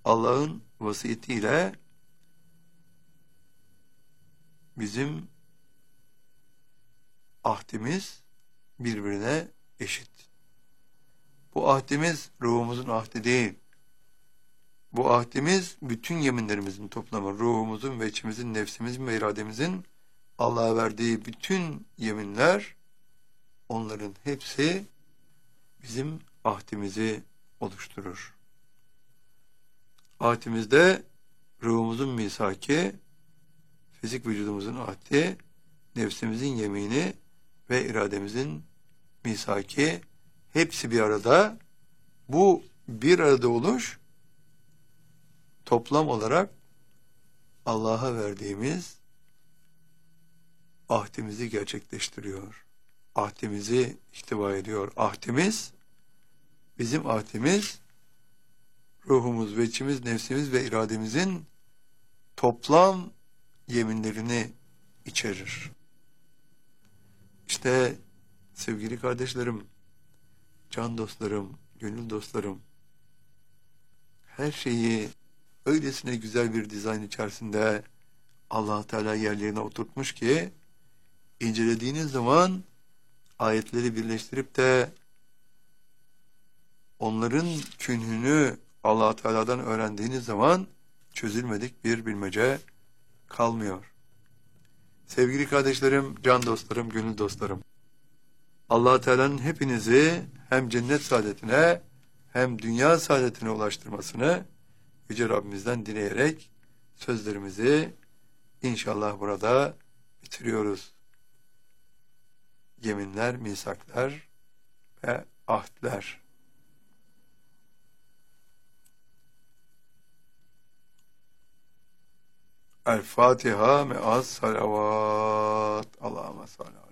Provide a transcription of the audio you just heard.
Allah'ın vasiyetiyle bizim ahdimiz birbirine eşit. Bu ahdimiz ruhumuzun ahdi değil. Bu ahdimiz bütün yeminlerimizin toplamı. Ruhumuzun ve içimizin, nefsimizin ve irademizin Allah'a verdiği bütün yeminler, onların hepsi bizim ahdimizi oluşturur. Ahdimizde ruhumuzun misaki, fizik vücudumuzun ahdi, nefsimizin yemini ve irademizin misaki, hepsi bir arada. Bu bir arada oluş, toplam olarak Allah'a verdiğimiz ahdimizi gerçekleştiriyor. Ahdimizi ihtiva ediyor. Ahdimiz, bizim ahdimiz, ruhumuz ve içimiz, nefsimiz ve irademizin toplam yeminlerini içerir. İşte sevgili kardeşlerim, can dostlarım, gönül dostlarım, her şeyi öylesine güzel bir dizayn içerisinde Allah Teala yerlerine oturtmuş ki, incelediğiniz zaman ayetleri birleştirip de onların künhünü Allah Teala'dan öğrendiğiniz zaman çözülmedik bir bilmece kalmıyor. Sevgili kardeşlerim, can dostlarım, gönül dostlarım, Allah Teala'nın hepinizi hem cennet saadetine hem dünya saadetine ulaştırmasını Yüce Rabbimizden dileyerek sözlerimizi inşallah burada bitiriyoruz. Yeminler, misaklar ve ahdler. El Fatiha me'as salavat. Allahümme salli.